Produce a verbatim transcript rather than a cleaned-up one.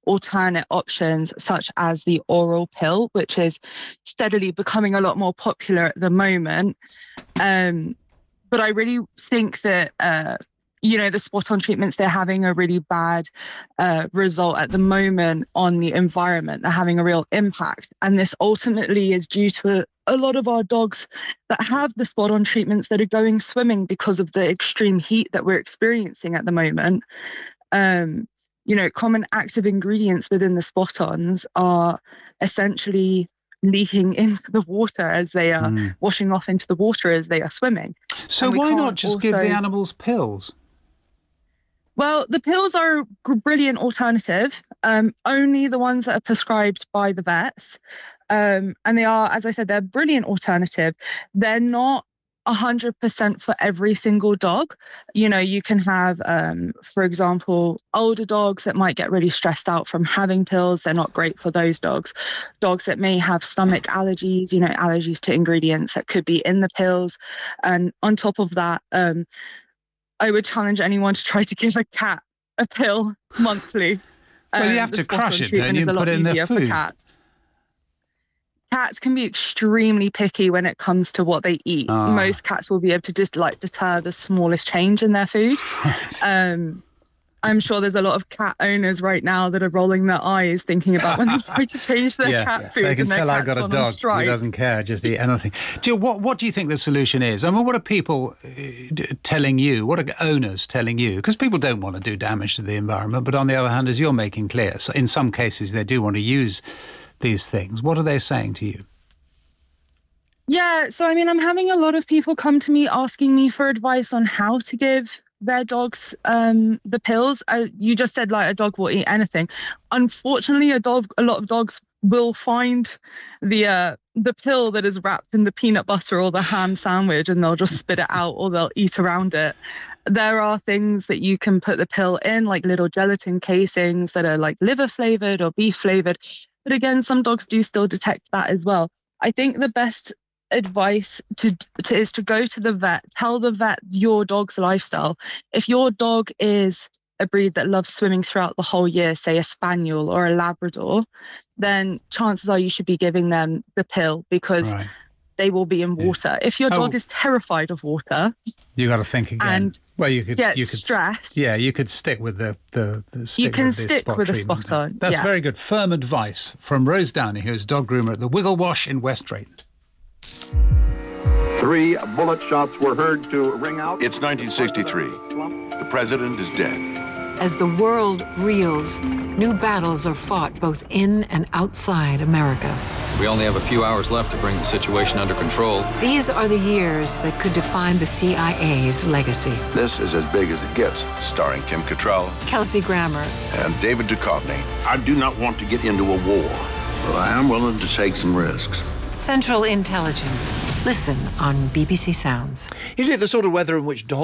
alternate options such as the oral pill, which is steadily becoming a lot more popular at the moment. Um, but I really think that, uh, you know, the spot-on treatments, they're having a really bad uh, result at the moment on the environment. They're having a real impact. And this ultimately is due to a, a lot of our dogs that have the spot-on treatments that are going swimming because of the extreme heat that we're experiencing at the moment. Um, you know, common active ingredients within the spot-ons are essentially leaking into the water as they are mm. washing off into the water as they are swimming. So why not just also give the animals pills? Well, the pills are a brilliant alternative, um, only the ones that are prescribed by the vets. Um, and they are, as I said, they're a brilliant alternative. They're not one hundred percent for every single dog. You know, you can have, um, for example, older dogs that might get really stressed out from having pills. They're not great for those dogs. Dogs that may have stomach allergies, you know, allergies to ingredients that could be in the pills. And on top of that, um, I would challenge anyone to try to give a cat a pill monthly. Well, um, you have to crush it, don't you, and put it in their food. Cats. Cats can be extremely picky when it comes to what they eat. Oh. Most cats will be able to just like deter the smallest change in their food. Right. Um, I'm sure there's a lot of cat owners right now that are rolling their eyes thinking about when they try to change their yeah, cat yeah. food. They can and tell I got a dog who doesn't care, just eat anything. Do you, what, what do you think the solution is? I mean, what are people uh, telling you? What are owners telling you? Because people don't want to do damage to the environment, but on the other hand, as you're making clear, so in some cases they do want to use these things. What are they saying to you? Yeah, so I mean, I'm having a lot of people come to me asking me for advice on how to give their dogs um, the pills. Uh, you just said like a dog will eat anything. Unfortunately, a dog, a lot of dogs will find the uh, the pill that is wrapped in the peanut butter or the ham sandwich, and they'll just spit it out or they'll eat around it. There are things that you can put the pill in, like little gelatin casings that are like liver flavored or beef flavored. But again, some dogs do still detect that as well. I think the best advice to, to is to go to the vet, tell the vet your dog's lifestyle. If your dog is a breed that loves swimming throughout the whole year, say a spaniel or a Labrador, then chances are you should be giving them the pill because right. they will be in water. Yeah. If your dog oh, is terrified of water, you got to think again. And well, you could get you could stressed. Yeah, you could stick with the the. the stick you can with stick spot with a treatment. spot on. That's yeah. very good. Firm advice from Rose Downey, who is dog groomer at the Wiggle Wash in West Drayton. Three bullet shots were heard to ring out. It's nineteen sixty-three. The president is dead. As the world reels, new battles are fought both in and outside America. We only have a few hours left to bring the situation under control. These are the years that could define the C I A's legacy. This is as big as it gets, starring Kim Cattrall, Kelsey Grammer, and David Duchovny. I do not want to get into a war, but I am willing to take some risks. Central Intelligence. Listen on B B C Sounds. Is it the sort of weather in which dogs